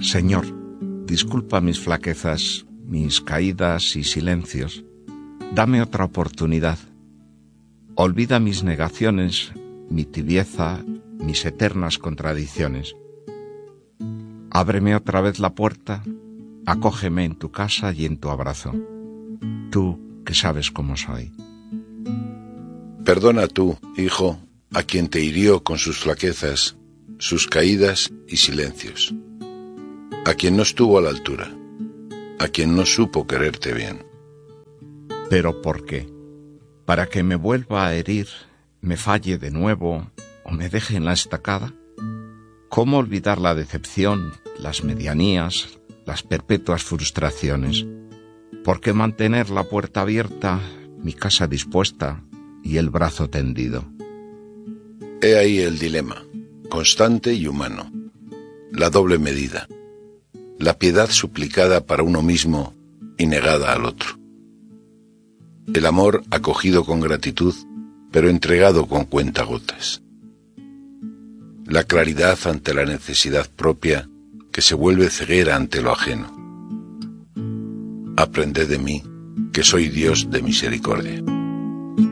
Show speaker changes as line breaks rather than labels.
Señor, disculpa mis flaquezas, mis caídas y silencios. Dame otra oportunidad. Olvida mis negaciones, mi tibieza, mis eternas contradicciones. Ábreme otra vez la puerta, acógeme en tu casa y en tu abrazo. Tú que sabes cómo soy.
Perdona tú, hijo, a quien te hirió con sus flaquezas, sus caídas y silencios, a quien no estuvo a la altura, a quien no supo quererte bien.
¿Pero por qué? ¿Para que me vuelva a herir, me falle de nuevo o me deje en la estacada? ¿Cómo olvidar la decepción, las medianías, las perpetuas frustraciones? ¿Por qué mantener la puerta abierta, mi casa dispuesta y el brazo tendido?
He ahí el dilema, constante y humano, la doble medida, la piedad suplicada para uno mismo y negada al otro. El amor acogido con gratitud, pero entregado con cuentagotas. La claridad ante la necesidad propia, que se vuelve ceguera ante lo ajeno. Aprended de mí, que soy Dios de misericordia.